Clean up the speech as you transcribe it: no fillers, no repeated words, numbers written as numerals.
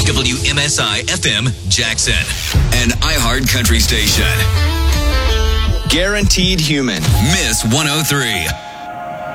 WMSI FM Jackson. An iHeart Country station. Guaranteed Human. Miss 103.